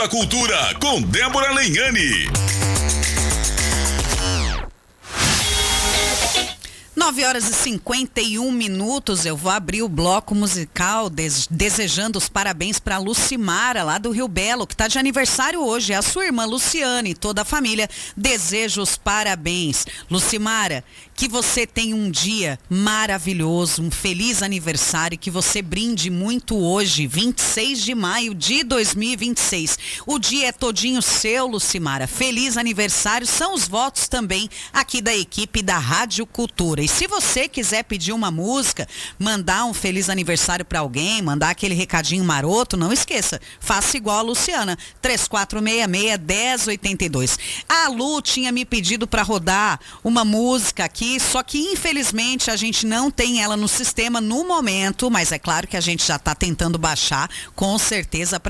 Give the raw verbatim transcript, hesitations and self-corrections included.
A Cultura com Débora Lenhani. nove horas e cinquenta e um minutos, eu vou abrir o bloco musical des- desejando os parabéns para Lucimara, lá do Rio Belo, que está de aniversário hoje. É a sua irmã Luciane e toda a família deseja os parabéns. Lucimara, que você tenha um dia maravilhoso, um feliz aniversário, que você brinde muito hoje, vinte e seis de maio de dois mil e vinte e seis. O dia é todinho seu, Lucimara. Feliz aniversário, são os votos também aqui da equipe da Rádio Cultura. E se você quiser pedir uma música, mandar um feliz aniversário para alguém, mandar aquele recadinho maroto, não esqueça, faça igual a Luciana, três quatro seis seis, um zero oito dois. A Lu tinha me pedido para rodar uma música aqui, só que infelizmente a gente não tem ela no sistema no momento, mas é claro que a gente já está tentando baixar, com certeza, para